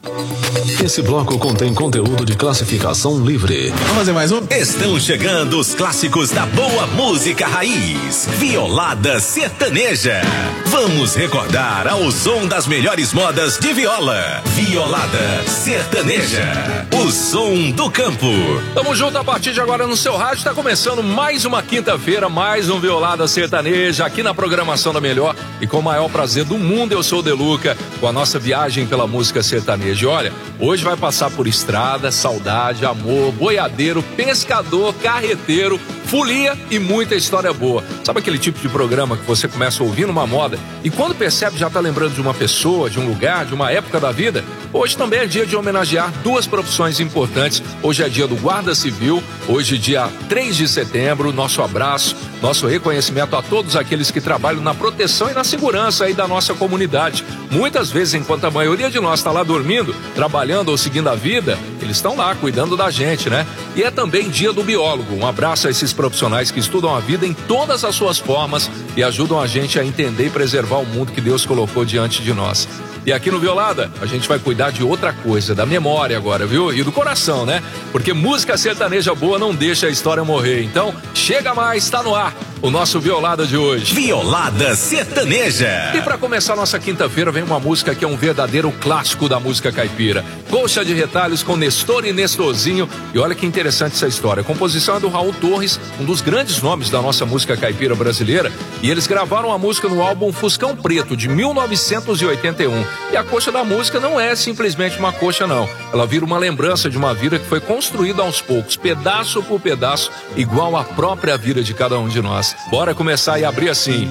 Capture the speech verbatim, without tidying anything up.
Esse bloco contém conteúdo de classificação livre. Vamos fazer mais um? Estão chegando os clássicos da boa música raiz. Violada Sertaneja. Vamos recordar ao som das melhores modas de viola. Violada Sertaneja. O som do campo. Tamo junto a partir de agora no seu rádio. Tá começando mais uma quinta-feira, mais um Violada Sertaneja aqui na programação da melhor. E com o maior prazer do mundo, eu sou o Deluca, com a nossa viagem pela música sertaneja. E olha, hoje vai passar por estrada, saudade, amor, boiadeiro, pescador, carreteiro, folia e muita história boa. Sabe aquele tipo de programa que você começa a ouvir numa moda e quando percebe já tá lembrando de uma pessoa, de um lugar, de uma época da vida? Hoje também é dia de homenagear duas profissões importantes. Hoje é dia do Guarda Civil, hoje dia três de setembro, nosso abraço, nosso reconhecimento a todos aqueles que trabalham na proteção e na segurança aí da nossa comunidade. Muitas vezes, enquanto a maioria de nós está lá dormindo, trabalhando ou seguindo a vida, eles estão lá cuidando da gente, né? E é também dia do biólogo. Um abraço a esses profissionais que estudam a vida em todas as suas formas e ajudam a gente a entender e preservar o mundo que Deus colocou diante de nós. E aqui no Violada, a gente vai cuidar de outra coisa, da memória agora, viu? E do coração, né? Porque música sertaneja boa não deixa a história morrer. Então, chega mais, tá no ar o nosso Violada de hoje. Violada Sertaneja. E para começar nossa quinta-feira, vem uma música que é um verdadeiro clássico da música caipira. Coxa de Retalhos com Nestor e Nestorzinho. E olha que interessante essa história. A composição é do Raul Torres, um dos grandes nomes da nossa música caipira brasileira. E eles gravaram a música no álbum Fuscão Preto, de mil novecentos e oitenta e um. E a coxa da música não é simplesmente uma coxa, não. Ela vira uma lembrança de uma vida que foi construída aos poucos, pedaço por pedaço, igual à própria vida de cada um de nós. Bora começar e abrir assim.